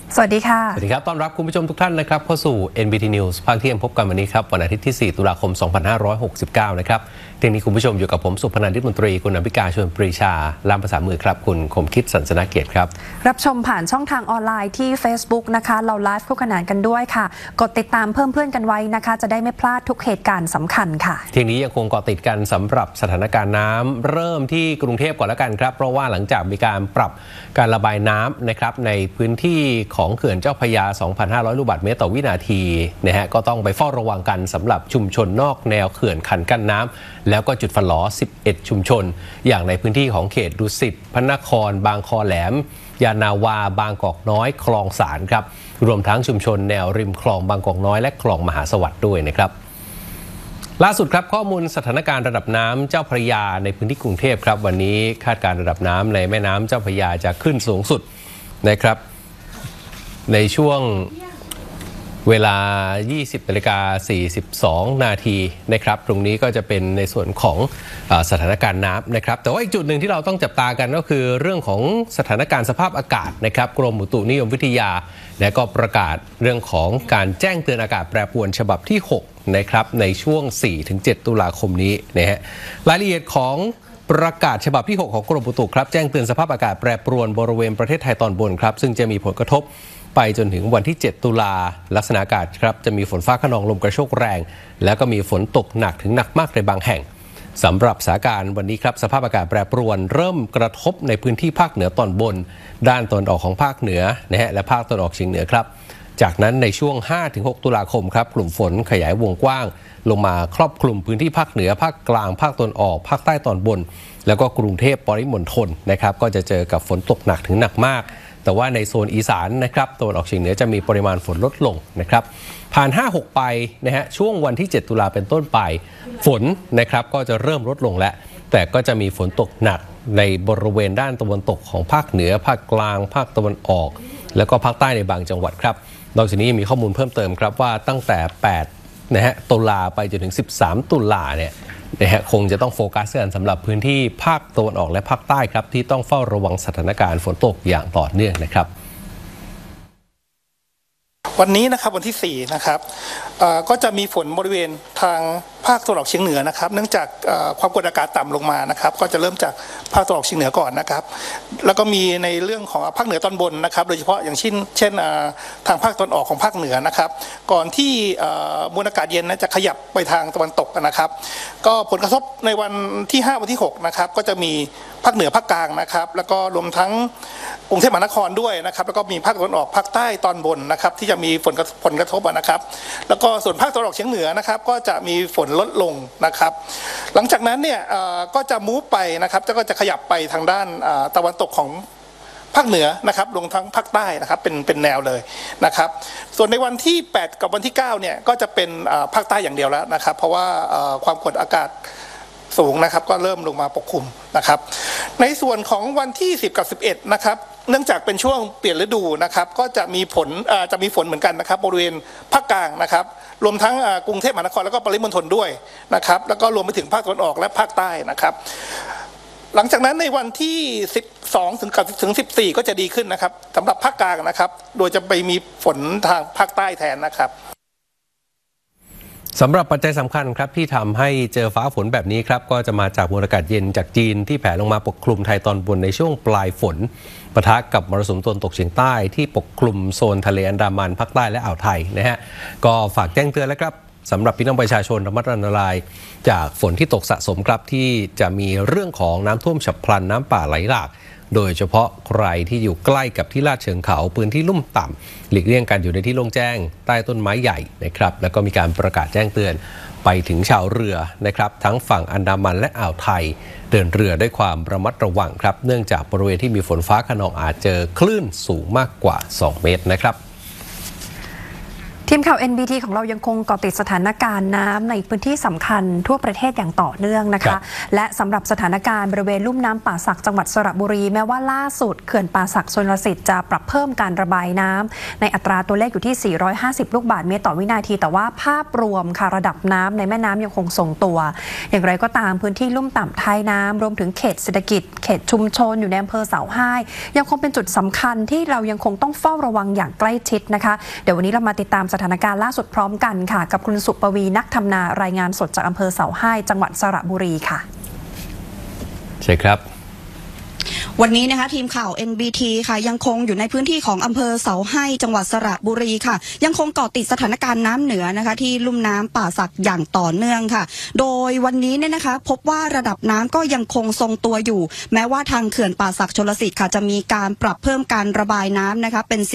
สวัสดีค่ะสวัสดีครับต้อนรับคุณผู้ชมทุกท่านนะครับเข้าสู่ NBT News ภาคเที่ยงพบกันวันนี้ครับวันอาทิตย์ที่ 4 ตุลาคม 2569 นะครับเที่ยงนี้คุณผู้ชมอยู่กับผมสุพนันท์ นิตมนตรีคุณอภิการชวนปรีชาล่ามภาษามือครับคุณคมคิดสันสนาเกียรติครับรับชมผ่านช่องทางออนไลน์ที่ Facebook นะคะเราไลฟ์คู่ขนานกันด้วยค่ะกดติดตามเพิ่มเพื่อนกันไว้นะคะจะได้ไม่พลาดทุกเหตุการณ์สำคัญค่ะเที่ยงนี้ยังคงเกาะติดกันสำหรับสถานการณ์น้ำเริ่มที่กรุงเทพก่อนแล้วกันครับเพราะว่าหลังจากมีการปรับการระบายน้ำนะครับในพื้นที่ของเขื่อนเจ้าพระยา 2,500 ลูกบาศก์เมตรต่อวินาทีนะฮะก็ต้องไปเฝ้าระวังกันสำหรับชุมชนนอกแนวเขื่อนคันกั้นน้ำแล้วก็จุดฝลอ11 ชุมชนอย่างในพื้นที่ของเขตดุสิตพระนครบางคอแหลมยานาวาบางกอกน้อยคลองสารครับรวมทั้งชุมชนแนวริมคลองบางกอกน้อยและคลองมหาสวัสดิ์ด้วยนะครับล่าสุดครับข้อมูลสถานการณ์ระดับน้ำเจ้าพระยาในพื้นที่กรุงเทพครับวันนี้คาดการณ์ระดับน้ำในแม่น้ำเจ้าพระยาจะขึ้นสูงสุดนะครับในช่วงเวลา 20:42 นาทีนะครับตรงนี้ก็จะเป็นในส่วนของสถานการณ์น้ำนะครับแต่ว่าอีกจุดหนึ่งที่เราต้องจับตากันก็คือเรื่องของสถานการณ์สภาพอากาศนะครับกรมอุตุนิยมวิทยาและก็ประกาศเรื่องของการแจ้งเตือนอากาศแปรปรวนฉบับที่6นะครับในช่วง 4-7 ตุลาคมนี้นะฮะรายละเอียดของประกาศฉบับที่6ของกรมอุตุครับแจ้งเตือนสภาพอากาศแปรปรวนบริเวณประเทศไทยตอนบนครับซึ่งจะมีผลกระทบไปจนถึงวันที่ 7 ตุลาลักษณะอากาศครับจะมีฝนฟ้าคะนองลมกระโชกแรงแล้วก็มีฝนตกหนักถึงหนักมากในบางแห่งสำหรับสถานการณ์วันนี้ครับสภาพอากาศแปรปรวนเริ่มกระทบในพื้นที่ภาคเหนือตอนบนด้านตะวันออกของภาคเหนือนะฮะและภาคตะวันออกเฉียงเหนือครับจากนั้นในช่วง 5-6 ตุลาคมครับกลุ่มฝนขยายวงกว้างลงมาครอบคลุมพื้นที่ภาคเหนือภาคกลางภาคตะวันออกภาคใต้ตอนบนแล้วก็กรุงเทพปริมณฑลนะครับก็จะเจอกับฝนตกหนักถึงหนักมากแต่ว่าในโซนอีสานนะครับตะวันออกเฉียงเหนือจะมีปริมาณฝนลดลงนะครับผ่าน 5-6 ไปนะฮะช่วงวันที่ 7 ตุลาเป็นต้นไปฝนนะครับก็จะเริ่มลดลงแล้วแต่ก็จะมีฝนตกหนักในบริเวณด้านตะวันตกของภาคเหนือภาคกลางภาคตะวันออกแล้วก็ภาคใต้ในบางจังหวัดครับนอกจากนี้มีข้อมูลเพิ่มเติมครับว่าตั้งแต่ 8 นะฮะตุลาไปจนถึง 13 ตุลาเนี่ยนะฮะคงจะต้องโฟกัสกันสำหรับพื้นที่ภาคตะวันออกและภาคใต้ครับที่ต้องเฝ้าระวังสถานการณ์ฝนตกอย่างต่อเนื่องนะครับวันนี้นะครับวันที่4นะครับก็จะมีฝนบริเวณทางภาคตะวันออกเฉียงเหนือนะครับเนื่องจากความกดอากาศต่ำลงมานะครับก็จะเริ่มจากภาคตะวันออกเฉียงเหนือก่อนนะครับแล้วก็มีในเรื่องของภาคเหนือตอนบนนะครับโดยเฉพาะอย่างเช่นทางภาคตะวันออกของภาคเหนือนะครับก่อนที่มวลอากาศเย็นจะขยับไปทางตะวันตกนะครับก็ผลกระทบในวันที่5วันที่6นะครับก็จะมีภาคเหนือภาคกลางนะครับแล้วก็รวมทั้งกรุงเทพมหานครด้วยนะครับแล้วก็มีภาคตะวันออกภาคใต้ตอนบนนะครับที่จะมีผลกระทบนะครับแล้วก็ส่วนภาคตะวันออกเฉียงเหนือนะครับก็จะมีฝนลดลงนะครับหลังจากนั้นเนี่ยก็จะมูฟไปนะครับก็จะขยับไปทางด้านตะวันตกของภาคเหนือนะครับลงทั้งภาคใต้นะครับเป็นแนวเลยนะครับส่วนในวันที่8กับวันที่9เนี่ยก็จะเป็นภาคใต้อย่างเดียวแล้วนะครับเพราะว่าความกดอากาศสูงนะครับก็เริ่มลงมาปกคลุมนะครับในส่วนของวันที่10กับ11นะครับเนื่องจากเป็นช่วงเปลี่ยนฤดูนะครับก็จะมีฝนเหมือนกันนะครับบริเวณภาคกลางนะครับรวมทั้งกรุงเทพมหานครแล้วก็ปริมณฑลด้วยนะครับแล้วก็รวมไปถึงภาคตะวันออกและภาคใต้นะครับหลังจากนั้นในวันที่12ถึง14ก็จะดีขึ้นนะครับสำหรับภาคกลางนะครับโดยจะไปมีฝนทางภาคใต้แทนนะครับสำหรับปัจจัยสำคัญครับที่ทำให้เจอฟ้าฝนแบบนี้ครับก็จะมาจากมวลอากาศเย็นจากจีนที่แผ่ลงมาปกคลุมไทยตอนบนในช่วงปลายฝนปะทะกับมรสุมตะวันตกเฉียงใต้ที่ปกคลุมโซนทะเลอันดามันภาคใต้และอ่าวไทยนะฮะก็ฝากแจ้งเตือนแล้วครับสำหรับพี่น้องประชาชนระมัดระวังจากฝนที่ตกสะสมครับที่จะมีเรื่องของน้ำท่วมฉับพลันน้ำป่าไหลหลากโดยเฉพาะใครที่อยู่ใกล้กับที่ลาดเชิงเขาพื้นที่ลุ่มต่ำหลีกเลี่ยงการอยู่ในที่โล่งแจ้งใต้ต้นไม้ใหญ่นะครับแล้วก็มีการประกาศแจ้งเตือนไปถึงชาวเรือนะครับทั้งฝั่งอันดามันและอ่าวไทยเดินเรือด้วยความระมัดระวังครับเนื่องจากบริเวณที่มีฝนฟ้าคะนองอาจเจอคลื่นสูงมากกว่า2 เมตรนะครับทีมข่าว NBT ของเรายังคงเกาะติดสถานการณ์น้ำในพื้นที่สำคัญทั่วประเทศอย่างต่อเนื่องนะคะและสำหรับสถานการณ์บริเวณลุ่มน้ำป่าสักจังหวัดสระบุรีแม้ว่าล่าสุดเขื่อนป่าสักชลสิทธิ์จะปรับเพิ่มการระบายน้ำในอัตราตัวเลขอยู่ที่ 450 ลูกบาศก์เมตรต่อวินาทีแต่ว่าภาพรวมค่ะระดับน้ำในแม่น้ำยังคงทรงตัวอย่างไรก็ตามพื้นที่ลุ่มต่ำท้ายน้ำรวมถึงเขตเศรษฐกิจเขตชุมชนอยู่ในอำเภอเสาให้ยังคงเป็นจุดสำคัญที่เรายังคงต้องเฝ้าระวังอย่างใกล้ชิดนะคะเดี๋ยววันนี้เรามาติดตามสถานการณ์ล่าสุดพร้อมกันค่ะกับคุณสุปวีนักทำนารายงานสดจากอำเภอเสาให้จังหวัดสระบุรีค่ะใช่ครับวันนี้นะคะทีมข่าว NBT ค่ะยังคงอยู่ในพื้นที่ของอำเภอเสาให้จังหวัดสระบุรีค่ะยังคงเกาะติดสถานการณ์น้ำเหนือนะคะที่ลุ่มน้ำป่าสักอย่างต่อเนื่องค่ะโดยวันนี้เนี่ยนะคะพบว่าระดับน้ำก็ยังคงทรงตัวอยู่แม้ว่าทางเขื่อนป่าสักชลสิทธิ์ค่ะจะมีการปรับเพิ่มการระบายน้ำนะคะเป็น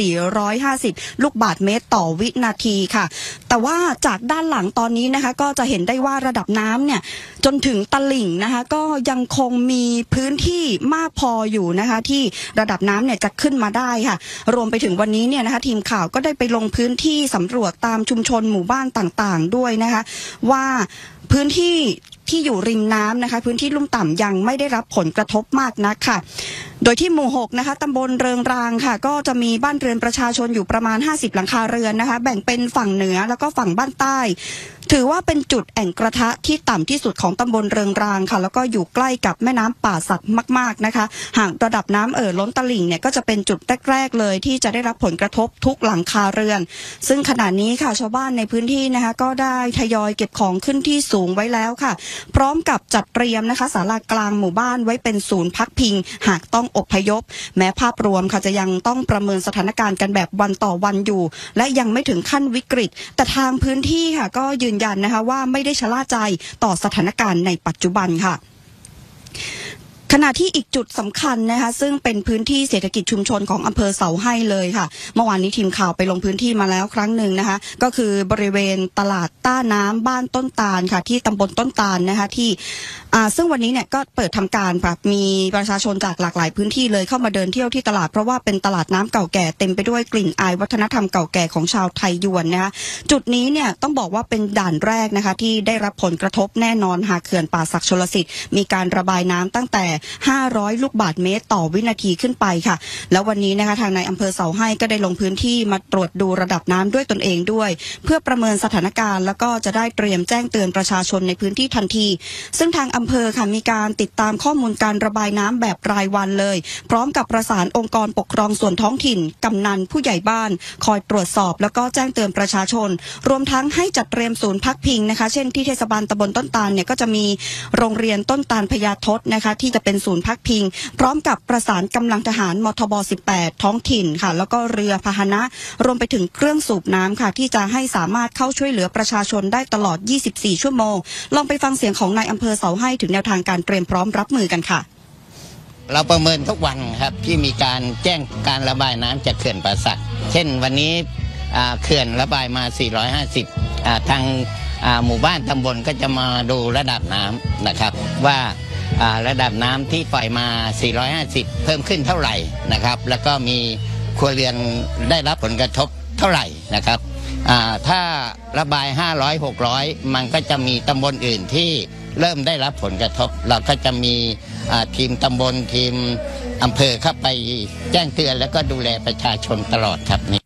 450ลูกบาศก์เมตรต่อวินาทีค่ะแต่ว่าจากด้านหลังตอนนี้นะคะก็จะเห็นได้ว่าระดับน้ำเนี่ยจนถึงตลิ่งนะคะก็ยังคงมีพื้นที่มากพออยู่นะคะที่ระดับน้ำเนี่ยจะขึ้นมาได้ค่ะรวมไปถึงวันนี้เนี่ยนะคะทีมข่าวก็ได้ไปลงพื้นที่สำรวจตามชุมชนหมู่บ้านต่างๆด้วยนะคะว่าพื้นที่ที่อยู่ริมน้ำนะคะพื้นที่ลุ่มต่ำยังไม่ได้รับผลกระทบมากนักค่ะโดยที่หมู่6นะคะตำบลเริงรางค่ะก็จะมีบ้านเรือนประชาชนอยู่ประมาณ50หลังคาเรือนนะคะแบ่งเป็นฝั่งเหนือแล้วก็ฝั่งบ้านใต้ถือว่าเป็นจุดแอ่งกระทะที่ต่ำที่สุดของตำบลเริงรางค่ะแล้วก็อยู่ใกล้กับแม่น้ำป่าสักมากๆนะคะหากระดับน้ำล้นตลิ่งเนี่ยก็จะเป็นจุดแรกๆเลยที่จะได้รับผลกระทบทุกหลังคาเรือนซึ่งขณะนี้ค่ะชาวบ้านในพื้นที่นะคะก็ได้ทยอยเก็บของขึ้นที่สูงไว้แล้วค่ะพร้อมกับจัดเตรียมนะคะศาลากลางหมู่บ้านไว้เป็นศูนย์พักพิงหากต้องอพยพแม้ภาพรวมค่ะจะยังต้องประเมินสถานการณ์กันแบบวันต่อวันอยู่และยังไม่ถึงขั้นวิกฤตแต่ทางพื้นที่ค่ะก็ยืนยันนะคะว่าไม่ได้ชะล่าใจต่อสถานการณ์ในปัจจุบันค่ะขณะที่อีกจุดสำคัญนะคะซึ่งเป็นพื้นที่เศรษฐกิจชุมชนของอำเภอเสาให้เลยค่ะเมื่อวานนี้ทีมข่าวไปลงพื้นที่มาแล้วครั้งหนึ่งนะคะก็คือบริเวณตลาดต้าน้ำบ้านต้นตาลค่ะที่ตำบลต้นตาลนะคะที่ซึ่งวันนี้เนี่ยก็เปิดทำการแบบมีประชาชนจากหลากหลายพื้นที่เลยเข้ามาเดินเที่ยวที่ตลาดเพราะว่าเป็นตลาดน้ำเก่าแก่เต็มไปด้วยกลิ่นอายวัฒนธรรมเก่าแก่ของชาวไทยยวนนะคะจุดนี้เนี่ยต้องบอกว่าเป็นด่านแรกนะคะที่ได้รับผลกระทบแน่นอนหากเขื่อนป่าสักชลสิทธิ์มีการระบายน้ำตั้งแต่500ลูกบาศก์เมตรต่อวินาทีขึ้นไปค่ะแล้ววันนี้นะคะทางนายอำเภอเสาให้ก็ได้ลงพื้นที่มาตรวจดูระดับน้ำด้วยตนเองด้วยเพื่อประเมินสถานการณ์แล้วก็จะได้เตรียมแจ้งเตือนประชาชนในพื้นที่ทันทีซึ่งทางอำเภอค่ะมีการติดตามข้อมูลการระบายน้ำแบบรายวันเลยพร้อมกับประสานองค์กรปกครองส่วนท้องถิ่นกำนันผู้ใหญ่บ้านคอยตรวจสอบแล้วก็แจ้งเตือนประชาชนรวมทั้งให้จัดเตรียมศูนย์พักพิงนะคะเช่นที่เทศบาลตำบลต้นตาลเนี่ยก็จะมีโรงเรียนต้นตาลพญาทศนะคะที่จะเป็นศูนย์พักพิงพร้อมกับประสานกำลังทหารมทบ18ท้องถิ่นค่ะแล้วก็เรือพาหนะรวมไปถึงเครื่องสูบน้ำค่ะที่จะให้สามารถเข้าช่วยเหลือประชาชนได้ตลอด24ชั่วโมงลองไปฟังเสียงของนายอำเภอเสาให้ถึงแนวทางการเตรียมพร้อมรับมือกันค่ะเราประเมินทุกวันครับที่มีการแจ้งการระบายน้ำจากเขื่อนป่าสักเช่นวันนี้เขื่อนระบายมา450ทางหมู่บ้านตำบลก็จะมาดูระดับน้ำนะครับว่าระดับน้ำที่ปล่อยมา450เพิ่มขึ้นเท่าไหร่นะครับแล้วก็มีครัวเรือนได้รับผลกระทบเท่าไหร่นะครับถ้าระบาย500 600มันก็จะมีตำบลอื่นที่เริ่มได้รับผลกระทบเราก็จะมีทีมตำบลทีมอำเภอเข้าไปแจ้งเตือนแล้วก็ดูแลประชาชนตลอดครับนี่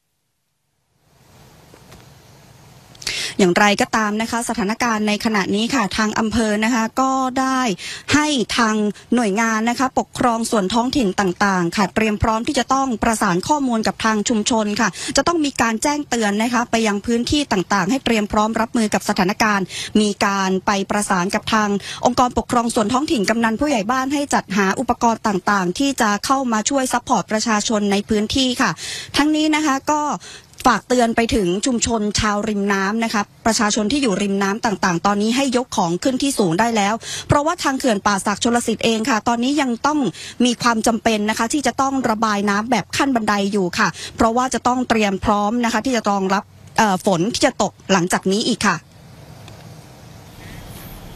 อย่างไรก็ตามนะคะสถานการณ์ในขณะนี้ค่ะทางอำเภอนะคะก็ได้ให้ทางหน่วยงานนะคะปกครองส่วนท้องถิ่นต่างๆค่ะเตรียมพร้อมที่จะต้องประสานข้อมูลกับทางชุมชนค่ะจะต้องมีการแจ้งเตือนนะคะไปยังพื้นที่ต่างๆให้เตรียมพร้อมรับมือกับสถานการณ์มีการไปประสานกับทางองค์กรปกครองส่วนท้องถิ่นกำนันผู้ใหญ่บ้านให้จัดหาอุปกรณ์ต่างๆที่จะเข้ามาช่วยซัพพอร์ตประชาชนในพื้นที่ค่ะทั้งนี้นะคะก็ฝากเตือนไปถึงชุมชนชาวริมน้ำนะคะประชาชนที่อยู่ริมน้ำต่างๆตอนนี้ให้ยกของขึ้นที่สูงได้แล้วเพราะว่าทางเขื่อนป่าสักชลสิทธิ์เองค่ะตอนนี้ยังต้องมีความจำเป็นนะคะที่จะต้องระบายน้ำแบบขั้นบันไดอยู่ค่ะเพราะว่าจะต้องเตรียมพร้อมนะคะที่จะรองรับฝนที่จะตกหลังจากนี้อีกค่ะ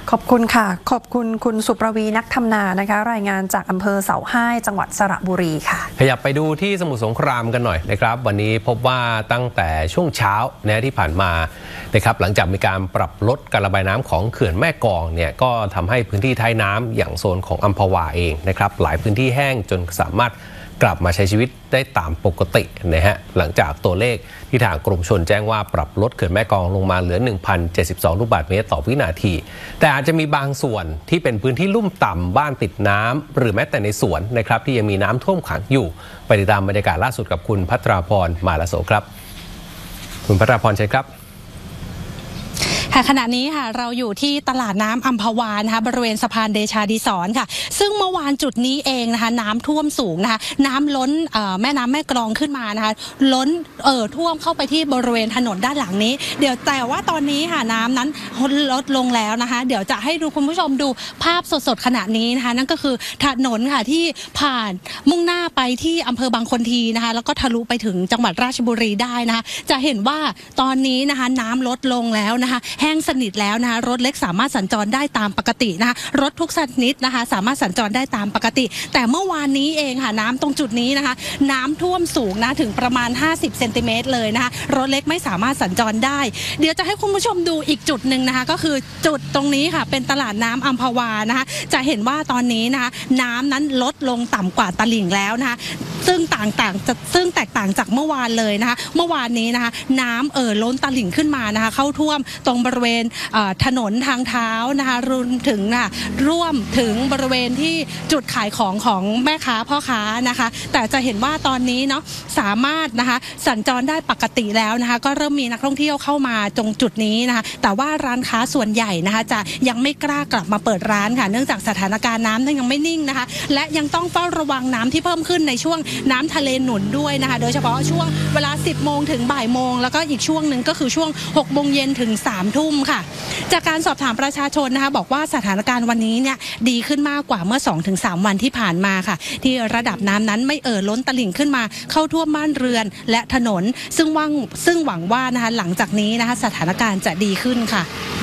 ขอบคุณค่ะขอบคุณคุณสุประวีนักทำนานะคะรายงานจากอำเภอเสาให้จังหวัดสระบุรีค่ะขยับไปดูที่สมุทรสงครามกันหน่อยนะครับวันนี้พบว่าตั้งแต่ช่วงเช้าที่ผ่านมานะครับหลังจากมีการปรับลดการระบายน้ำของเขื่อนแม่กลองเนี่ยก็ทำให้พื้นที่ท้ายน้ำอย่างโซนของอัมพวาเองนะครับหลายพื้นที่แห้งจนสามารถกลับมาใช้ชีวิตได้ตามปกตินะฮะหลังจากตัวเลขที่ทางกรมชลแจ้งว่าปรับลดเขื่อนแม่กลองลงมาเหลือ 1,072 ลูกบาศก์เมตรต่อวินาทีแต่อาจจะมีบางส่วนที่เป็นพื้นที่ลุ่มต่ำบ้านติดน้ำหรือแม้แต่ในสวนนะครับที่ยังมีน้ำท่วมขังอยู่ไปติดตามบรรยากาศล่าสุดกับคุณภัทราพรมาลโสครับคุณภัทราพรเชิญครับค่ะขณะนี้ค่ะเราอยู่ที่ตลาดน้ำอัมพวานะคะบริเวณสะพานเดชาดิศรค่ะซึ่งเมื่อวานจุดนี้เองนะคะน้ำท่วมสูงนะคะน้ำล้นแม่น้ำแม่กลองขึ้นมานะคะล้นท่วมเข้าไปที่บริเวณถนนด้านหลังนี้เดี๋ยวแต่ว่าตอนนี้ค่ะน้ำนั้นลดลงแล้วนะคะเดี๋ยวจะให้ดูคุณผู้ชมดูภาพสดๆขณะนี้นะคะนั่นก็คือถนนค่ะที่ผ่านมุ่งหน้าไปที่อำเภอบางคนทีนะคะแล้วก็ทะลุไปถึงจังหวัดราชบุรีได้นะคะจะเห็นว่าตอนนี้นะคะน้ำลดลงแล้วนะคะแห้งสนิทแล้วนะคะรถเล็กสามารถสัญจรได้ตามปกตินะคะรถทุกชนิดนะคะสามารถสัญจรได้ตามปกติแต่เมื่อวานนี้เองค่ะน้ำตรงจุดนี้นะคะน้ำท่วมสูงนะถึงประมาณ50เซนติเมตรเลยนะคะรถเล็กไม่สามารถสัญจรได้เดี๋ยวจะให้คุณผู้ชมดูอีกจุดหนึ่งนะคะก็คือจุดตรงนี้ค่ะเป็นตลาดน้ำอัมพวานะคะจะเห็นว่าตอนนี้นะคะน้ำนั้นลดลงต่ำกว่าตลิ่งแล้วนะคะซึ่งแตกต่างจากเมื่อวานเลยนะคะเมื่อวานนี้นะคะน้ำล้นตลิ่งขึ้นมานะคะเข้าท่วมตรงบริเวณถนนทางเท้านะคะรวมถึงบริเวณที่จุดขายของแม่ค้าพ่อค้านะคะแต่จะเห็นว่าตอนนี้เนาะสามารถนะคะสัญจรได้ปกติแล้วนะคะก็เริ่มมีนักท่องเที่ยวเข้ามาตรงจุดนี้นะคะแต่ว่าร้านค้าส่วนใหญ่นะคะจะยังไม่กล้ากลับมาเปิดร้านค่ะเนื่องจากสถานการณ์น้ำยังไม่นิ่งนะคะและยังต้องเฝ้าระวังน้ำที่เพิ่มขึ้นในช่วงน้ำทะเลหนุนด้วยนะคะโดยเฉพาะช่วงเวลา 10 โมงถึงบ่ายโมงแล้วก็อีกช่วงหนึ่งก็คือช่วง 6 โมงเย็นถึง 3 ทุ่มค่ะจากการสอบถามประชาชนนะคะบอกว่าสถานการณ์วันนี้เนี่ยดีขึ้นมากกว่าเมื่อ 2-3 วันที่ผ่านมาค่ะที่ระดับน้ำนั้นไม่ล้นตลิ่งขึ้นมาเข้าท่วมบ้านเรือนและถนนซึ่งหวังว่านะคะหลังจากนี้นะคะสถานการณ์จะดีขึ้นค่ะ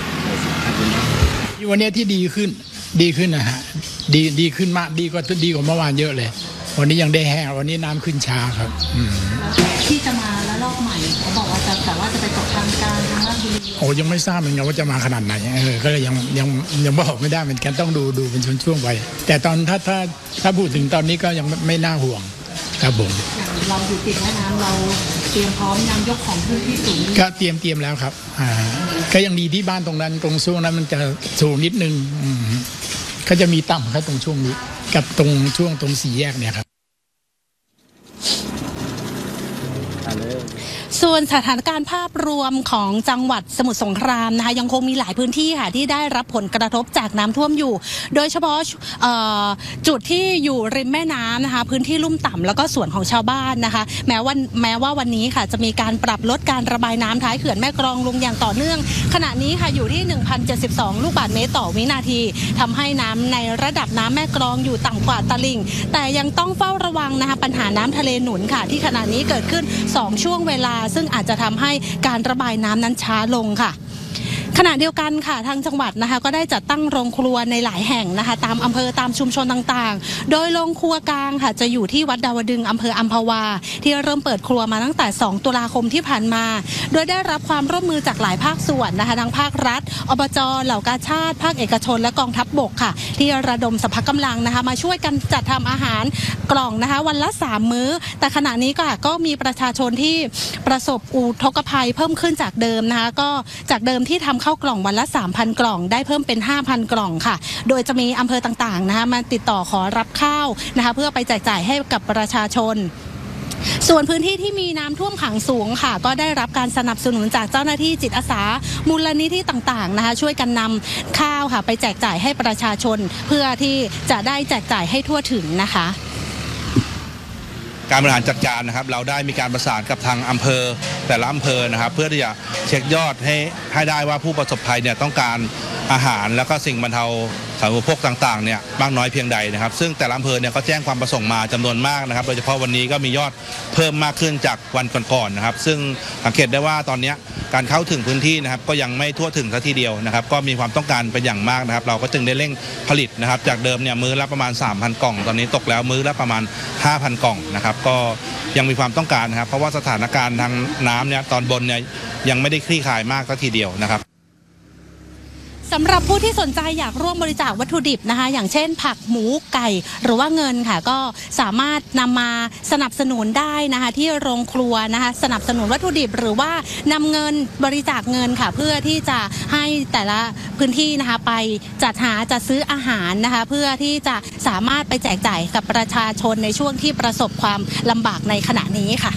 วันนี้ที่ดีขึ้นนะฮะดีขึ้นมากดีกว่าเมื่อวานเยอะเลยวันนี้ยังได้แห้งวันนี้น้ำขึ้นช้าครับที่จะมาแล้วรอบใหม่เขาบอกว่าแต่ว่าจะไปตกทางการทางราชบุรีโอ้ยังไม่ทราบเหมือนกันว่าจะมาขนาดไหนก็เลยยังบอกไม่ได้เหมือนกันต้องดูเป็นช่วงๆไปแต่ตอนถ้าพูดถึงตอนนี้ก็ยังไม่น่าห่วงครับผมเราอยู่ติดแม่น้ำเราเตรียมพร้อมยังยกของขึ้นที่สูงก็เตรียมแล้วครับก็ยังดีที่บ้านตรงนั้นตรงช่วงนั้นมันจะสูงนิดนึงก็จะมีต่ำแค่ตรงช่วงนี้กับตรงช่วงตรงสี่แยกเนี่ยครับส่วนสถานการณ์ภาพรวมของจังหวัดสมุทรสงครามนะคะยังคงมีหลายพื้นที่ค่ะที่ได้รับผลกระทบจากน้ำท่วมอยู่โดยเฉพาะจุดที่อยู่ริมแม่น้ำนะคะพื้นที่ลุ่มต่ำแล้วก็ส่วนของชาวบ้านนะคะแม้ว่าวันนี้ค่ะจะมีการปรับลดการระบายน้ำท้ายเขื่อนแม่กลองลงอย่างต่อเนื่องขณะนี้ค่ะอยู่ที่ 1,072 ลูกบาศก์เมตรต่อวินาทีทำให้น้ำในระดับน้ำแม่กลองอยู่ต่ำกว่าตลิ่งแต่ยังต้องเฝ้าระวังนะคะปัญหาน้ำทะเลหนุนค่ะที่ขณะนี้เกิดขึ้น2ช่วงเวลาซึ่งอาจจะทำให้การระบายน้ำนั้นช้าลงค่ะขณะเดียวกันค่ะทางจังหวัดนะคะก็ได้จัดตั้งโรงครัวในหลายแห่งนะคะตามอำเภอตามชุมชนต่างๆโดยโรงครัวกลางค่ะจะอยู่ที่วัดดาวดึงอำเภออัมพวาที่เริ่มเปิดครัวมาตั้งแต่2 ตุลาคมที่ผ่านมาโดยได้รับความร่วมมือจากหลายภาคส่วนนะคะทั้งภาครัฐอบจ.เหล่ากาชาดภาคเอกชนและกองทัพบกค่ะที่ระดมสรรพกำลังนะคะมาช่วยกันจัดทำอาหารกล่องนะคะวันละ3 มื้อแต่ขณะนี้ก็มีประชาชนที่ประสบอุทกภัยเพิ่มขึ้นจากเดิมนะคะก็จากเดิมที่ทำข้าวกล่องวันละ 3,000 กล่องได้เพิ่มเป็น 5,000 กล่องค่ะโดยจะมีอำเภอต่างๆนะคะมาติดต่อขอรับข้าวนะคะเพื่อไปแจกจ่ายให้กับประชาชนส่วนพื้นที่ที่มีน้ำท่วมขังสูงค่ะก็ได้รับการสนับสนุนจากเจ้าหน้าที่จิตอาสามูลนิธิต่างๆนะคะช่วยกันนำข้าวค่ะไปแจกจ่ายให้ประชาชนเพื่อที่จะได้แจกจ่ายให้ทั่วถึงนะคะการบริหารจัดการนะครับเราได้มีการประสานกับทางอำเภอแต่ละอำเภอนะครับเพื่อที่จะเช็คยอดให้ได้ว่าผู้ประสบภัยเนี่ยต้องการอาหารแล้วก็สิ่งบรรเทาสาธารณูปโภคต่างๆเนี่ยมากน้อยเพียงใดนะครับซึ่งแต่ละอำเภอเนี่ยก็แจ้งความประสงค์มาจำนวนมากนะครับโดยเฉพาะวันนี้ก็มียอดเพิ่มมากขึ้นจากวันก่อนๆนะครับซึ่งสังเกตได้ว่าตอนนี้การเข้าถึงพื้นที่นะครับก็ยังไม่ทั่วถึงซะทีเดียวนะครับก็มีความต้องการเป็นอย่างมากนะครับเราก็จึงได้เร่งผลิตนะครับจากเดิมเนี่ยมื้อละประมาณ 3,000 กล่องตอนนี้ตกแล้วมื้อละประมาณ 5,000 กล่องนะครับก็ยังมีความต้องการนะครับเพราะว่าสถานการณ์ทางน้ำเนี่ยตอนบนเนี่ยยังไม่ได้คลี่คลายมากซะทีเดียวนะครับสำหรับผู้ที่สนใจอยากร่วมบริจาควัตถุดิบนะคะอย่างเช่นผักหมูไก่หรือว่าเงินค่ะก็สามารถนำมาสนับสนุนได้นะคะที่โรงครัวนะคะสนับสนุนวัตถุดิบหรือว่านำเงินบริจาคเงินค่ะเพื่อที่จะให้แต่ละพื้นที่นะคะไปจัดซื้ออาหารนะคะเพื่อที่จะสามารถไปแจกจ่ายกับประชาชนในช่วงที่ประสบความลำบากในขณะนี้ค่ะ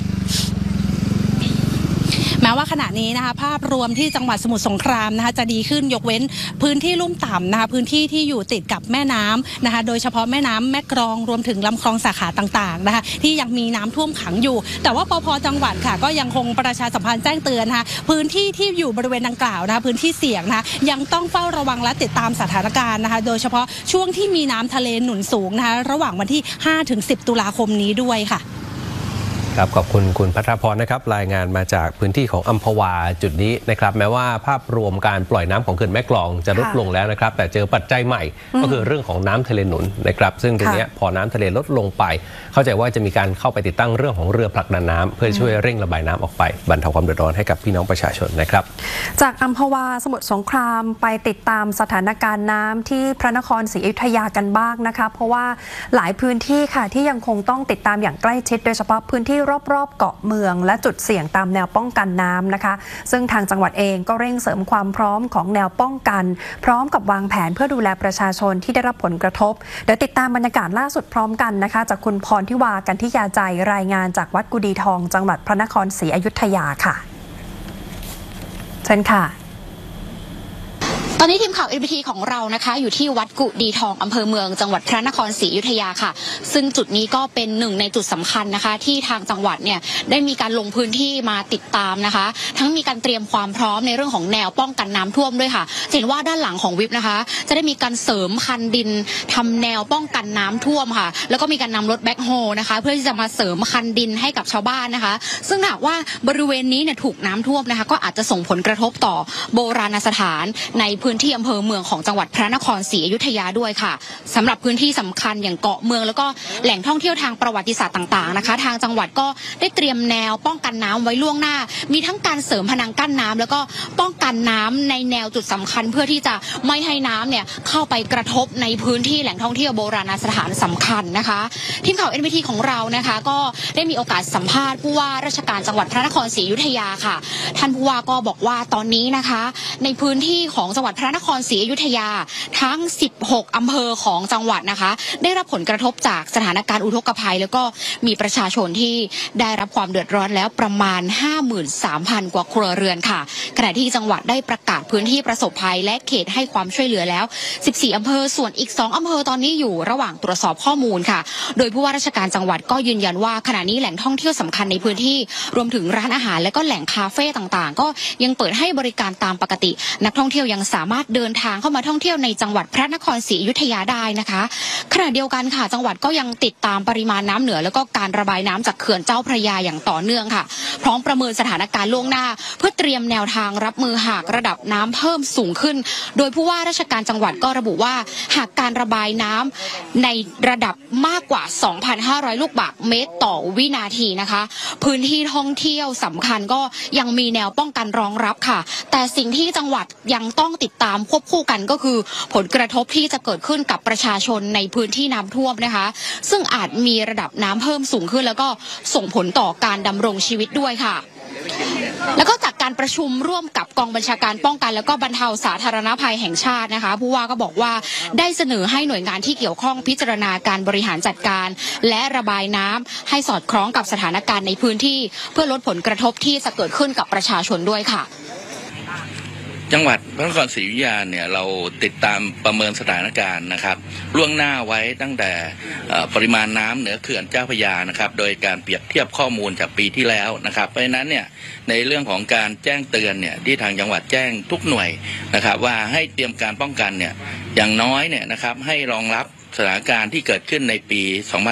แม้ว่าขณะนี้นะคะภาพรวมที่จังหวัดสมุทรสงครามนะคะจะดีขึ้นยกเว้นพื้นที่ลุ่มต่ำนะคะพื้นที่ที่อยู่ติดกับแม่น้ำนะคะโดยเฉพาะแม่น้ำแม่กลองรวมถึงลำคลองสาขาต่างๆนะคะที่ยังมีน้ำท่วมขังอยู่แต่ว่าปภ.จังหวัดค่ะก็ยังคงประชาสัมพันธ์แจ้งเตือนนะคะพื้นที่ที่อยู่บริเวณดังกล่าวนะคะพื้นที่เสี่ยงนะคะยังต้องเฝ้าระวังและติดตามสถานการณ์นะคะโดยเฉพาะช่วงที่มีน้ำทะเลหนุนสูงนะคะระหว่างวันที่ 5-10 ตุลาคมนี้ด้วยค่ะครับขอบคุณคุณภัทรพรนะครับรายงานมาจากพื้นที่ของอัมพวาจุดนี้นะครับแม้ว่าภาพรวมการปล่อยน้ำของเขื่อนแม่กลองจะลดลงแล้วนะครับแต่เจอปัจจัยใหม่ก็คือเรื่องของน้ำทะเลหนุนนะครับซึ่งตรงนี้พอน้ำทะเลลดลงไปเข้าใจว่าจะมีการเข้าไปติดตั้งเรื่องของเรือผลักดันน้ำเพื่อช่วยเร่งระบายน้ำออกไปบรรเทาความเดือดร้อนให้กับพี่น้องประชาชนนะครับจากอัมพวาสมุทรสงครามไปติดตามสถานการณ์น้ำที่พระนครศรีอยุธยากันบ้างนะคะเพราะว่าหลายพื้นที่ค่ะที่ยังคงต้องติดตามอย่างใกล้ชิดโดยเฉพาะพื้นที่รอบๆเกาะเมืองและจุดเสี่ยงตามแนวป้องกันน้ำนะคะซึ่งทางจังหวัดเองก็เร่งเสริมความพร้อมของแนวป้องกันพร้อมกับวางแผนเพื่อดูแลประชาชนที่ได้รับผลกระทบเดี๋ยวติดตามบรรยากาศล่าสุดพร้อมกันนะคะจากคุณพรทิวากันทิยาใจรายงานจากวัดกุดีทองจังหวัดพระนครศรีอยุธยาค่ะเชิญค่ะตอนนี้ทีมข่าว NBT ของเรานะคะอยู่ที่วัดกุดีทองอำเภอเมืองจังหวัดพระนครศรีอยุธยาค่ะซึ่งจุดนี้ก็เป็นหนึ่งในจุดสำคัญนะคะที่ทางจังหวัดเนี่ยได้มีการลงพื้นที่มาติดตามนะคะทั้งมีการเตรียมความพร้อมในเรื่องของแนวป้องกันน้ำท่วมด้วยค่ะเห็นว่าด้านหลังของวิปนะคะจะได้มีการเสริมคันดินทำแนวป้องกันน้ำท่วมค่ะแล้วก็มีการนำรถแบ็คโฮนะคะเพื่อที่จะมาเสริมคันดินให้กับชาวบ้านนะคะซึ่งหากว่าบริเวณนี้เนี่ยถูกน้ำท่วมนะคะก็อาจจะส่งผลกระทบต่อโบราณสถานในพื้นที่อำเภอเมืองของจังหวัดพระนครศรีอยุธยาด้วยค่ะสำหรับพื้นที่สำคัญอย่างเกาะเมืองแล้วก็แหล่งท่องเที่ยวทางประวัติศาสตร์ต่างๆนะคะทางจังหวัดก็ได้เตรียมแนวป้องกันน้ำไว้ล่วงหน้ามีทั้งการเสริมพนังกั้นน้ำแล้วก็ป้องกันน้ำในแนวจุดสำคัญเพื่อที่จะไม่ให้น้ำเนี่ยเข้าไปกระทบในพื้นที่แหล่งท่องเที่ยวโบราณสถานสำคัญนะคะทีมข่าว NBT ของเรานะคะก็ได้มีโอกาสสัมภาษณ์ผู้ว่าราชการจังหวัดพระนครศรีอยุธยาค่ะท่านผู้ว่าก็บอกว่าตอนนี้นะคะในพื้นที่ของจังหวัดพระนครศรีอยุธยาทั้ง16อำเภอของจังหวัดนะคะได้รับผลกระทบจากสถานการณ์อุทกภัยแล้วก็มีประชาชนที่ได้รับความเดือดร้อนแล้วประมาณ 53,000 กว่าครัวเรือนค่ะขณะที่จังหวัดได้ประกาศพื้นที่ประสบภัยและเขตให้ความช่วยเหลือแล้ว14อำเภอส่วนอีก2อำเภอตอนนี้อยู่ระหว่างตรวจสอบข้อมูลค่ะโดยผู้ว่าราชการจังหวัดก็ยืนยันว่าขณะนี้แหล่งท่องเที่ยวสำคัญในพื้นที่รวมถึงร้านอาหารและก็แหล่งคาเฟ่ต่างๆก็ยังเปิดให้บริการตามปกตินักท่องเที่ยวยังสามารถเดินทางเข้ามาท่องเที่ยวในจังหวัดพระนครศรีอยุธยาได้นะคะขณะเดียวกันค่ะจังหวัดก็ยังติดตามปริมาณน้ำเหนือแล้วก็การระบายน้ำจากเขื่อนเจ้าพระยาอย่างต่อเนื่องค่ะพร้อมประเมินสถานการณ์ล่วงหน้าเพื่อเตรียมแนวทางรับมือหากระดับน้ำเพิ่มสูงขึ้นโดยผู้ว่าราชการจังหวัดก็ระบุว่าหากการระบายน้ำในระดับมากกว่า 2,500 ลูกบาศก์เมตรต่อวินาทีนะคะพื้นที่ท่องเที่ยวสำคัญก็ยังมีแนวป้องกันรองรับค่ะแต่สิ่งที่จังหวัดยังต้องติดตามควบคู่กันก็คือผลกระทบที่จะเกิดขึ้นกับประชาชนในพื้นที่น้ำท่วมนะคะซึ่งอาจมีระดับน้ำเพิ่มสูงขึ้นแล้วก็ส่งผลต่อการดำรงชีวิตด้วยค่ะแล้วก็จากการประชุมร่วมกับกองบัญชาการป้องกันแล้วก็บรรเทาสาธารณภัยแห่งชาตินะคะผู้ว่าก็บอกว่าได้เสนอให้หน่วยงานที่เกี่ยวข้องพิจารณาการบริหารจัดการและระบายน้ำให้สอดคล้องกับสถานการณ์ในพื้นที่เพื่อลดผลกระทบที่จะเกิดขึ้นกับประชาชนด้วยค่ะจังหวัดพระนครศรีอยุธยาเนี่ยเราติดตามประเมินสถานการณ์นะครับล่วงหน้าไว้ตั้งแต่ปริมาณน้ำเหนือเขื่อนเจ้าพระยานะครับโดยการเปรียบเทียบข้อมูลจากปีที่แล้วนะครับเพราะฉะนั้นเนี่ยในเรื่องของการแจ้งเตือนเนี่ยที่ทางจังหวัดแจ้งทุกหน่วยนะครับว่าให้เตรียมการป้องกันเนี่ยอย่างน้อยเนี่ยนะครับให้รองรับสถานการณ์ที่เกิดขึ้นในปี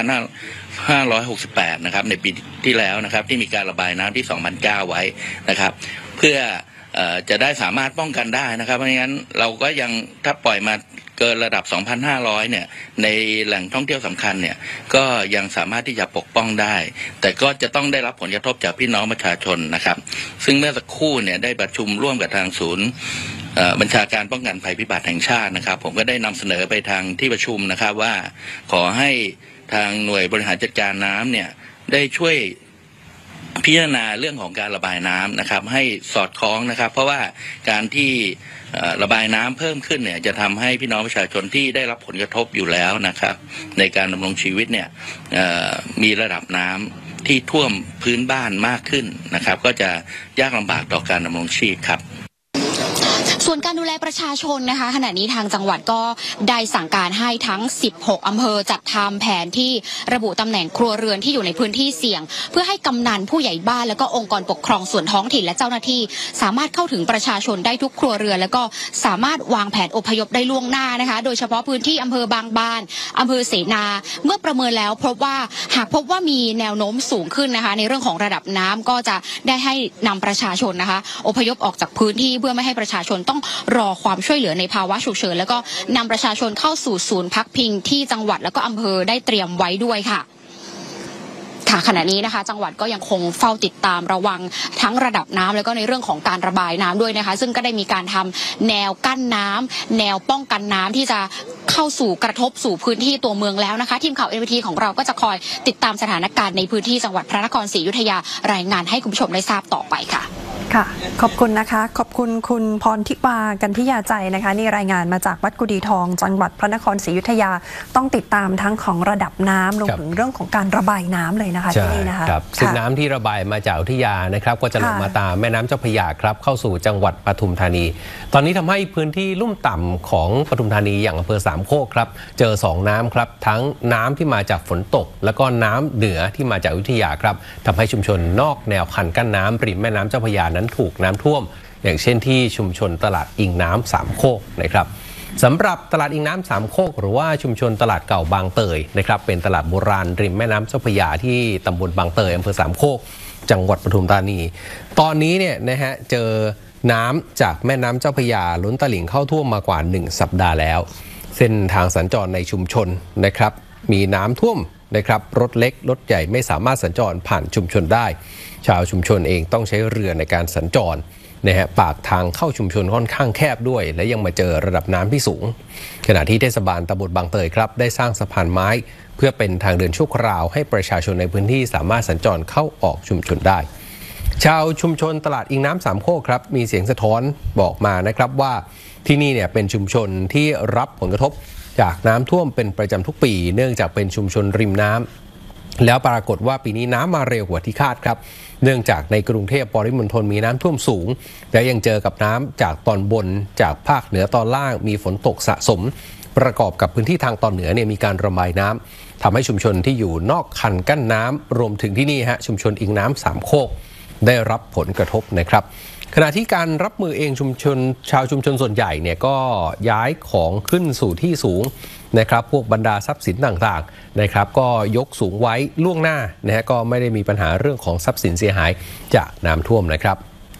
2568นะครับในปีที่แล้วนะครับที่มีการระบายน้ำที่2009ไว้นะครับเพื่อจะได้สามารถป้องกันได้นะครับเพราะงั้นเราก็ยังถ้าปล่อยมาเกินระดับ 2,500 เนี่ยในแหล่งท่องเที่ยวสำคัญเนี่ยก็ยังสามารถที่จะปกป้องได้แต่ก็จะต้องได้รับผลกระทบจากพี่น้องประชาชนนะครับซึ่งเมื่อสักครู่เนี่ยได้ประชุมร่วมกับทางศูนย์บัญชาการป้องกันภัยพิบัติแห่งชาตินะครับผมก็ได้นำเสนอไปทางที่ประชุมนะครับว่าขอให้ทางหน่วยบริหารจัดการน้ำเนี่ยได้ช่วยพิจารณาเรื่องของการระบายน้ำนะครับให้สอดคล้องนะครับเพราะว่าการที่ระบายน้ำเพิ่มขึ้นเนี่ยจะทำให้พี่น้องประชาชนที่ได้รับผลกระทบอยู่แล้วนะครับในการดำรงชีวิตเนี่ยมีระดับน้ำที่ท่วมพื้นบ้านมากขึ้นนะครับก็จะยากลำบากต่อการดำรงชีพครับส่วนการดูแลประชาชนนะคะขณะนี้ทางจังหวัดก็ได้สั่งการให้ทั้ง16อำเภอจัดทำแผนที่ระบุตำแหน่งครัวเรือนที่อยู่ในพื้นที่เสี่ยงเพื่อให้กำนันผู้ใหญ่บ้านแล้วก็องค์กรปกครองส่วนท้องถิ่นและเจ้าหน้าที่สามารถเข้าถึงประชาชนได้ทุกครัวเรือนแล้วก็สามารถวางแผนอพยพได้ล่วงหน้านะคะโดยเฉพาะพื้นที่อำเภอบางบานอำเภอเสนาเมื่อประเมินแล้วพบว่าหากพบว่ามีแนวโน้มสูงขึ้นนะคะในเรื่องของระดับน้ำก็จะได้ให้นำประชาชนนะคะอพยพออกจากพื้นที่เพื่อไม่ให้ประชาชนต้องรอความช่วยเหลือในภาวะฉุกเฉินแล้วก็นำประชาชนเข้าสู่ศูนย์พักพิงที่จังหวัดแล้วก็อำเภอได้เตรียมไว้ด้วยค่ะขณะนี้นะคะจังหวัดก็ยังคงเฝ้าติดตามระวังทั้งระดับน้ำแล้วก็ในเรื่องของการระบายน้ำด้วยนะคะซึ่งก็ได้มีการทำแนวกั้นน้ำแนวป้องกันน้ำที่จะเข้าสู่กระทบสู่พื้นที่ตัวเมืองแล้วนะคะทีมข่าว NBT ของเราก็จะคอยติดตามสถานการณ์ในพื้นที่จังหวัดพระนครศรีอยุธยารายงานให้คุณผู้ชมได้ทราบต่อไปค่ะค่ะขอบคุณนะคะขอบคุณคุณพรทิวากันพิยาใจนะคะนี่รายงานมาจากวัดกุดีทองจังหวัดพระนครศรีอยุธยาต้องติดตามทั้งของระดับน้ำรวมถึงเรื่องของการระบายน้ำเลยนะคะที่นี่นะคะซึ่งน้ำที่ระบายมาจากอยุธยานะครับก็จะลงมาตามแม่น้ำเจ้าพระยาครับเข้าสู่จังหวัดปทุมธานีตอนนี้ทำให้พื้นที่ลุ่มต่ำของปทุมธานีอย่างอำเภอสามโคกครับเจอ2น้ำครับทั้งน้ำที่มาจากฝนตกแล้วก็น้ำเหนือที่มาจากอยุธยาครับทำให้ชุมชนนอกแนวคันกั้นน้ำริมแม่น้ำเจ้าพระยานั้นถูกน้ำท่วมอย่างเช่นที่ชุมชนตลาดอิงน้ำสามโคกนะครับสำหรับตลาดอิงน้ำสามโคกหรือว่าชุมชนตลาดเก่าบางเตยนะครับเป็นตลาดโบราณริมแม่น้ำเจ้าพระยาที่ตำบลบางเตยอำเภอสามโคกจังหวัดปทุมธานีตอนนี้เนี่ยนะฮะเจอน้ำจากแม่น้ำเจ้าพระยาล้นตลิ่งเข้าท่วมมากว่า1สัปดาห์แล้วเส้นทางสัญจรในชุมชนนะครับมีน้ำท่วมนะครับรถเล็กรถใหญ่ไม่สามารถสัญจรผ่านชุมชนได้ชาวชุมชนเองต้องใช้เรือในการสัญจรนะฮะปากทางเข้าชุมชนค่อนข้างแคบด้วยและยังมาเจอระดับน้ำที่สูงขณะที่เทศบาลตำบลบางเตยครับได้สร้างสะพานไม้เพื่อเป็นทางเดินชั่วคราวให้ประชาชนในพื้นที่สามารถสัญจรเข้าออกชุมชนได้ชาวชุมชนตลาดอิงน้ำสามโคกครับมีเสียงสะท้อนบอกมานะครับว่าที่นี่เนี่ยเป็นชุมชนที่รับผลกระทบจากน้ำท่วมเป็นประจำทุกปีเนื่องจากเป็นชุมชนริมน้ำแล้วปรากฏว่าปีนี้น้ำมาเร็วกว่าที่คาดครับเนื่องจากในกรุงเทพปริมณฑลมีน้ำท่วมสูงและยังเจอกับน้ำจากตอนบนจากภาคเหนือตอนล่างมีฝนตกสะสมประกอบกับพื้นที่ทางตอนเหนือเนี่ยมีการระบายน้ำทำให้ชุมชนที่อยู่นอกคันกั้นน้ำรวมถึงที่นี่ฮะชุมชนอิงน้ำสามโคกได้รับผลกระทบนะครับขณะที่การรับมือเองชาวชุมชนส่วนใหญ่เนี่ยก็ย้ายของขึ้นสู่ที่สูงนะครับพวกบรรดาทรัพย์สินต่างๆนะครับก็ยกสูงไว้ล่วงหน้านะฮะก็ไม่ได้มีปัญหาเรื่องของทรัพย์สินเสียหายจากน้ำท่วมนะครับ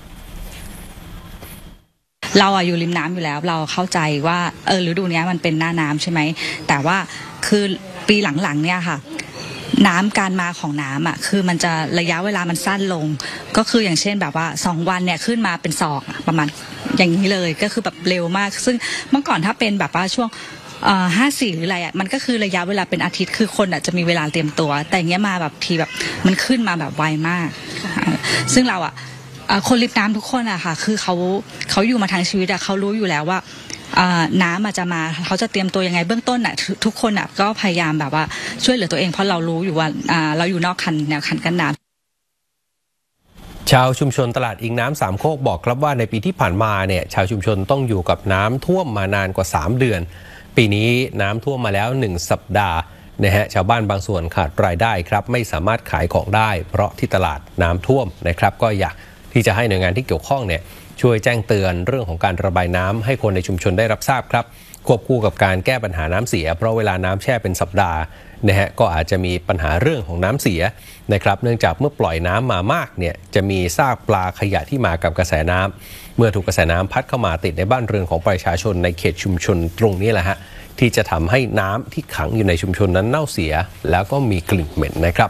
เราอยู่ริมน้ำอยู่แล้วเราเข้าใจว่าฤดูนี้มันเป็นหน้าน้ำใช่ไหมแต่ว่าคือปีหลังๆเนี่ยค่ะน้ำการมาของน้ำคือมันจะระยะเวลามันสั้นลงก็คืออย่างเช่นแบบว่า2วันเนี่ยขึ้นมาเป็นศอกประมาณอย่างนี้เลยก็คือแบบเร็วมากซึ่งเมื่อก่อนถ้าเป็นแบบว่าช่วง54หรืออะไรมันก็คือระยะเวลาเป็นอาทิตย์คือคนจะมีเวลาเตรียมตัวแต่อย่างเงี้ยมาแบบทีแบบมันขึ้นมาแบบไวมากซึ่งเราคนริมน้ำทุกคนค่ะคือเขาอยู่มาทั้งชีวิตเขารู้อยู่แล้วว่าน้ำอาจจะมาเขาจะเตรียมตัวยังไงเบื้องต้นทุกคนก็พยายามแบบว่าช่วยเหลือตัวเองเพราะเรารู้อยู่ว่าเราอยู่นอกแนวคันกั้นน้ำชาวชุมชนตลาดอิงน้ำสามโคกบอกครับว่าในปีที่ผ่านมาเนี่ยชาวชุมชนต้องอยู่กับน้ำท่วมมานานกว่า3เดือนปีนี้น้ำท่วมมาแล้ว1สัปดาห์นะฮะชาวบ้านบางส่วนขาดรายได้ครับไม่สามารถขายของได้เพราะที่ตลาดน้ำท่วมนะครับก็อยากที่จะให้หน่วยงานที่เกี่ยวข้องเนี่ยช่วยแจ้งเตือนเรื่องของการระบายน้ำให้คนในชุมชนได้รับทราบครับควบคู่กับการแก้ปัญหาน้ำเสียเพราะเวลาน้ำแช่เป็นสัปดาห์นะฮะก็อาจจะมีปัญหาเรื่องของน้ำเสียนะครับเนื่องจากเมื่อปล่อยน้ำมามากเนี่ยจะมีซากปลาขยะที่มากับกระแสน้ำเมื่อถูกกระแสน้ำพัดเข้ามาติดในบ้านเรือนของประชาชนในเขตชุมชนตรงนี้แหละฮะที่จะทำให้น้ำที่ขังอยู่ในชุมชนนั้นเน่าเสียแล้วก็มีกลิ่นเหม็นนะครับ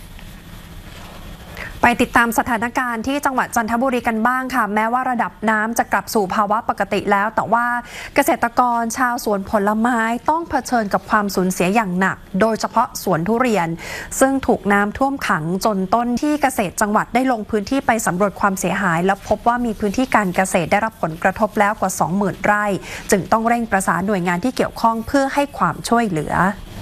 ไปติดตามสถานการณ์ที่จังหวัดจันทบุรีกันบ้างค่ะแม้ว่าระดับน้ำจะกลับสู่ภาวะปกติแล้วแต่ว่าเกษตรกรชาวสวนผลไม้ต้องเผชิญกับความสูญเสียอย่างหนักโดยเฉพาะสวนทุเรียนซึ่งถูกน้ำท่วมขังจนต้นที่เกษตรจังหวัดได้ลงพื้นที่ไปสำรวจความเสียหายและพบว่ามีพื้นที่การเกษตรได้รับผลกระทบแล้วกว่า 20,000 ไร่จึงต้องเร่งประสานหน่วยงานที่เกี่ยวข้องเพื่อให้ความช่วยเหลือ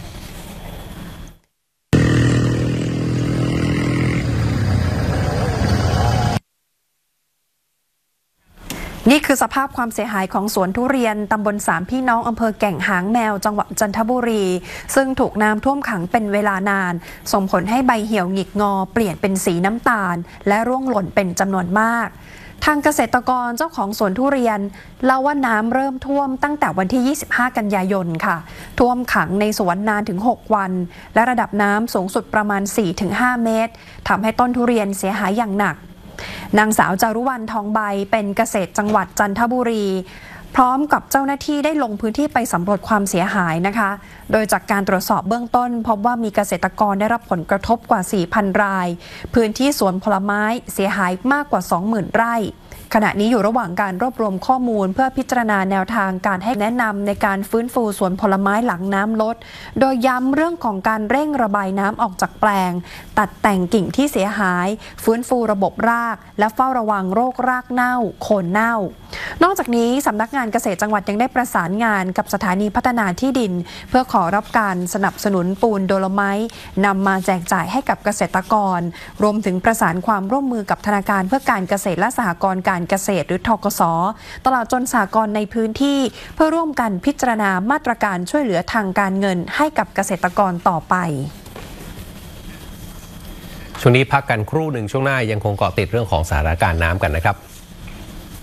นี่คือสภาพความเสียหายของสวนทุเรียนตำบลสามพี่น้องอำเภอแก่งหางแมวจังหวัดจันทบุรีซึ่งถูกน้ำท่วมขังเป็นเวลานานส่งผลให้ใบเหี่ยวหงิกงอเปลี่ยนเป็นสีน้ำตาลและร่วงหล่นเป็นจำนวนมากทางเกษตรกรเจ้าของสวนทุเรียนเล่าว่าน้ำเริ่มท่วมตั้งแต่วันที่25กันยายนค่ะท่วมขังในสวนนานถึง6วันและระดับน้ำสูงสุดประมาณ 4-5 เมตรทำให้ต้นทุเรียนเสียหายอย่างหนักนางสาวจารุวรรณทองใบเป็นเกษตรจังหวัดจันทบุรีพร้อมกับเจ้าหน้าที่ได้ลงพื้นที่ไปสำรวจความเสียหายนะคะโดยจากการตรวจสอบเบื้องต้นพบว่ามีเกษตรกรได้รับผลกระทบกว่า 4,000 รายพื้นที่สวนผลไม้เสียหายมากกว่า 20,000 ไร่ขณะนี้อยู่ระหว่างการรวบรวมข้อมูลเพื่อพิจารณาแนวทางการให้แนะนำในการฟื้นฟูสวนผลไม้หลังน้ำลดโดยย้ำเรื่องของการเร่งระบายน้ำออกจากแปลงตัดแต่งกิ่งที่เสียหายฟื้นฟูระบบรากและเฝ้าระวังโรครากเน่าโคนเน่านอกจากนี้สำนักงานเกษตรจังหวัดยังได้ประสานงานกับสถานีพัฒนาที่ดินเพื่อขอรับการสนับสนุนปูนโดโลไมต์นำมาแจกจ่ายให้กับเกษตรกรรวมถึงประสานความร่วมมือกับธนาคารเพื่อการเกษตรและสหกรณ์การเกษตรหรือธกส.ตลอดจนสหกรณ์ในพื้นที่เพื่อร่วมกันพิจารณามาตรการช่วยเหลือทางการเงินให้กับเกษตรกรต่อไปช่วงนี้พักกันครู่หนึ่งช่วงหน้ายังคงเกาะติดเรื่องของสถานการณ์น้ำกันนะครับ